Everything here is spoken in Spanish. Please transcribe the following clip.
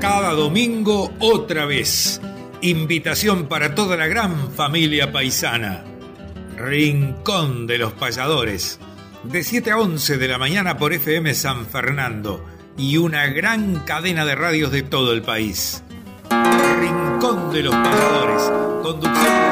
cada domingo otra vez. Invitación para toda la gran familia paisana. Rincón de los Payadores, de 7 a 11 de la mañana por FM San Fernando y una gran cadena de radios de todo el país. Rincón de los Payadores, conducción